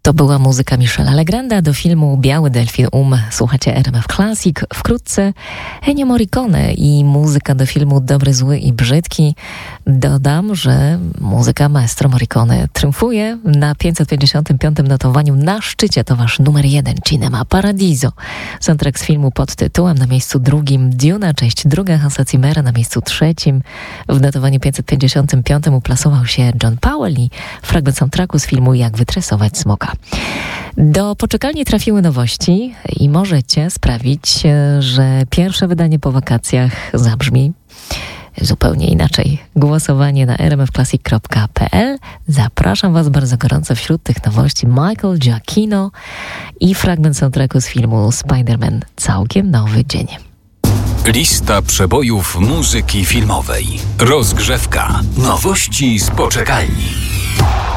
To była muzyka Michela Legranda do filmu Biały Delfin Słuchacie RMF Classic. Wkrótce Ennio Morricone i muzyka do filmu Dobry, Zły i Brzydki. Dodam, że muzyka maestro Morricone triumfuje na 555. notowaniu na szczycie. To wasz numer 1, Cinema Paradiso. Soundtrack z filmu pod tytułem na miejscu 2, Duna, część 2 Hansa Zimmera na miejscu 3. W notowaniu 555 uplasował się John Powell i fragment soundtracku z filmu Jak wytresować smoka. Do poczekalni trafiły nowości i możecie sprawić, że pierwsze wydanie po wakacjach zabrzmi zupełnie inaczej. Głosowanie na rmfclassic.pl. Zapraszam was bardzo gorąco. Wśród tych nowości Michael Giacchino i fragment soundtracku z filmu Spider-Man. Całkiem nowy dzień. Lista przebojów muzyki filmowej. Rozgrzewka. Nowości z poczekalni.